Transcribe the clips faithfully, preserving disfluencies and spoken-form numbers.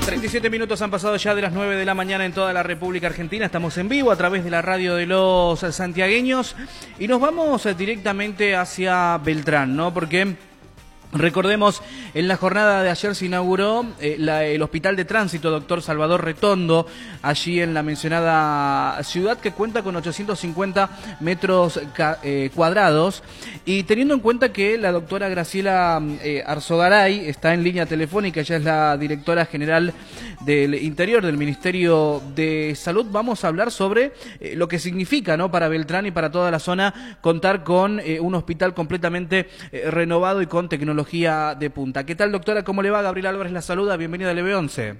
treinta y siete minutos han pasado ya de las nueve de la mañana en toda la República Argentina. Estamos en vivo a través de la radio de los santiagueños y nos vamos directamente hacia Beltrán, ¿no? Porque recordemos, en la jornada de ayer se inauguró eh, la, el Hospital de Tránsito Doctor Salvador Retondo, allí en la mencionada ciudad, que cuenta con ochocientos cincuenta metros ca, eh, cuadrados. Y teniendo en cuenta que la doctora Graciela eh, Arzogaray está en línea telefónica, ella es la directora general del Interior del Ministerio de Salud, vamos a hablar sobre eh, lo que significa, ¿no?, para Beltrán y para toda la zona contar con eh, un hospital completamente eh, renovado y con tecnología de punta. ¿Qué tal, doctora? ¿Cómo le va? Gabriel Álvarez la saluda. Bienvenida a L B once.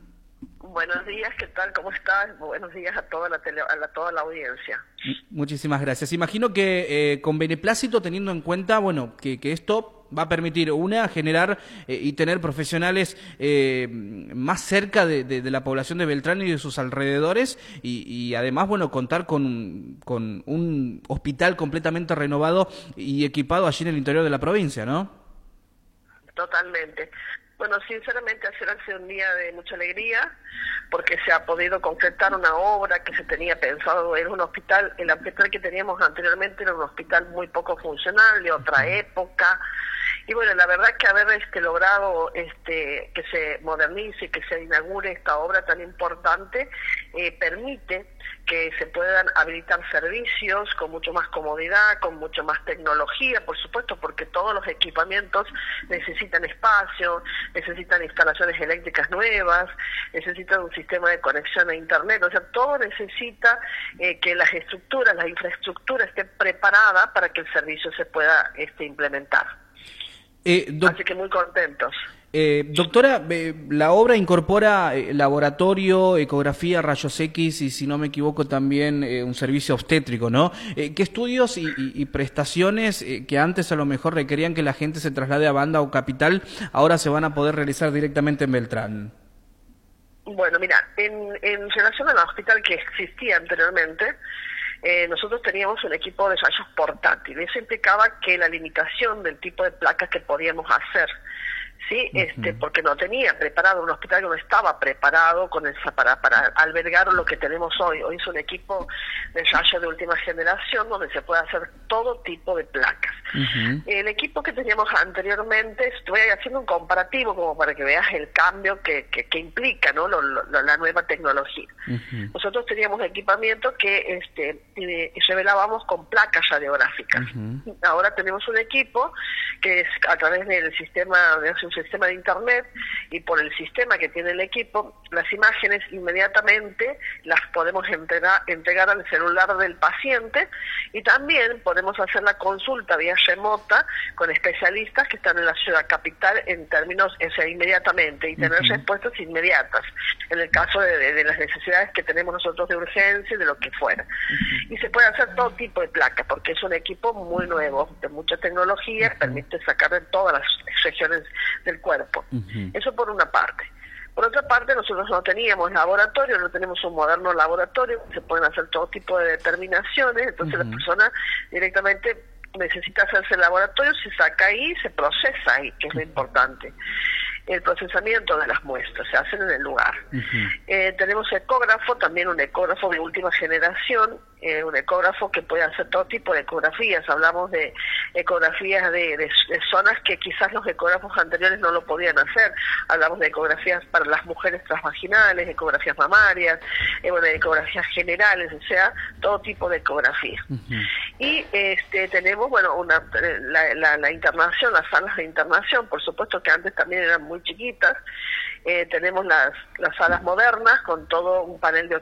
Buenos días, ¿qué tal? ¿Cómo estás? Buenos días a toda la, tele, a la, toda la audiencia. Muchísimas gracias. Imagino que eh, con beneplácito, teniendo en cuenta, bueno, que, que esto va a permitir, una, generar eh, y tener profesionales eh, más cerca de, de, de la población de Beltrán y de sus alrededores, y, y además, bueno, contar con, con un hospital completamente renovado y equipado allí en el interior de la provincia, ¿no? Totalmente. Bueno, sinceramente ayer ha sido un día de mucha alegría porque se ha podido concretar una obra que se tenía pensado. Era un hospital, el hospital que teníamos anteriormente era un hospital muy poco funcional, de otra época. Y bueno, la verdad que haber este, logrado este, que se modernice, que se inaugure esta obra tan importante, eh, permite que se puedan habilitar servicios con mucho más comodidad, con mucho más tecnología, por supuesto, porque todos los equipamientos necesitan espacio, necesitan instalaciones eléctricas nuevas, necesitan un sistema de conexión a internet, o sea, todo necesita eh, que las estructuras, la infraestructura esté preparada para que el servicio se pueda este, implementar. Eh, Así que muy contentos. Eh, doctora, eh, la obra incorpora eh, laboratorio, ecografía, rayos X y, si no me equivoco, también eh, un servicio obstétrico, ¿no? Eh, ¿Qué estudios y, y, y prestaciones eh, que antes a lo mejor requerían que la gente se traslade a Banda o Capital, ahora se van a poder realizar directamente en Beltrán? Bueno, mira, en, en relación al hospital que existía anteriormente, Eh, nosotros teníamos un equipo de rayos portátil. Eso implicaba que la limitación del tipo de placas que podíamos hacer, ¿sí? Uh-huh. este, porque no tenía preparado un hospital que no estaba preparado con esa, para, para albergar lo que tenemos hoy. Hoy es un equipo de rayos de última generación donde se puede hacer todo tipo de placas. Uh-huh. El equipo que teníamos anteriormente, estoy haciendo un comparativo como para que veas el cambio que, que, que implica, ¿no?, lo, lo, la nueva tecnología. Uh-huh. Nosotros teníamos equipamiento que este, eh, revelábamos con placas radiográficas. Uh-huh. Ahora tenemos un equipo que es a través del sistema, de un sistema de internet, y por el sistema que tiene el equipo, las imágenes inmediatamente las podemos entregar, entregar al celular del paciente, y también podemos hacer la consulta vía remota con especialistas que están en la ciudad capital en términos, o sea, inmediatamente, y tener uh-huh. respuestas inmediatas en el caso de, de, de las necesidades que tenemos nosotros de urgencia y de lo que fuera. Uh-huh. Y se puede hacer todo tipo de placas porque es un equipo muy nuevo, de mucha tecnología, uh-huh. permite sacar de todas las regiones del cuerpo. Uh-huh. Eso por una parte. Por otra parte, nosotros no teníamos laboratorio, no tenemos un moderno laboratorio, se pueden hacer todo tipo de determinaciones, entonces uh-huh. la persona directamente necesita hacerse el laboratorio, se saca ahí, se procesa ahí, que es lo importante. El procesamiento de las muestras se hacen en el lugar. Uh-huh. Eh, tenemos ecógrafo, también un ecógrafo de última generación, eh, un ecógrafo que puede hacer todo tipo de ecografías. Hablamos de ecografías de, de, de zonas que quizás los ecógrafos anteriores no lo podían hacer. Hablamos de ecografías para las mujeres transvaginales, ecografías mamarias, eh, bueno, ecografías generales, o sea, todo tipo de ecografía. Uh-huh. Y este, tenemos, bueno, una, la, la, la internación, las salas de internación, por supuesto que antes también eran muy muy chiquitas. Eh, tenemos las, las salas modernas con todo un panel de